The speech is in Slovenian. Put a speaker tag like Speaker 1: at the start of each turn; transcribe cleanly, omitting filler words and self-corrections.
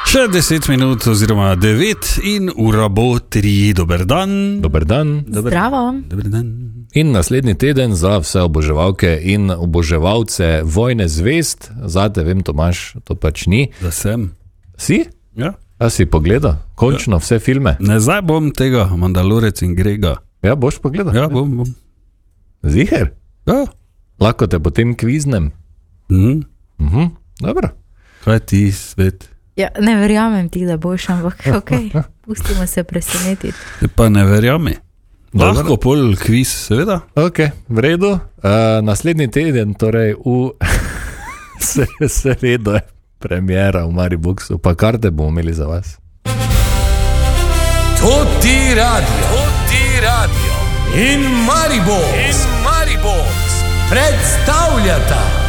Speaker 1: Še 10 minut oziroma 9 in ura bo 3. Dober dan.
Speaker 2: Dober dan.
Speaker 3: Zdravo.
Speaker 1: Dober dan.
Speaker 2: In naslednji teden za vse oboževalke in oboževalce Vojne zvezd. Zate, vem, Tomaž, to pač ni.
Speaker 1: Da sem.
Speaker 2: Si?
Speaker 1: Ja.
Speaker 2: A si pogledal? Končno vse filme?
Speaker 1: Ne, zdaj bom tega, Mandalorec in Grega.
Speaker 2: Ja, boš pogledal?
Speaker 1: Ja, bom.
Speaker 2: Ziher?
Speaker 1: Ja.
Speaker 2: Lahko te potem kviznem. Dobro.
Speaker 1: Kaj ti svet?
Speaker 3: Ja, ne verjamem ti, da boš, ampak okej, pustimo se presenetiti.
Speaker 1: Te pa ne verjami. Lahko pol kviz, seveda.
Speaker 2: Ok, v redu. Naslednji teden, torej v sredo je premiera v Mariboxu, pa karte bomo imeli za vas.
Speaker 4: Tutti Radio in Maribox predstavljata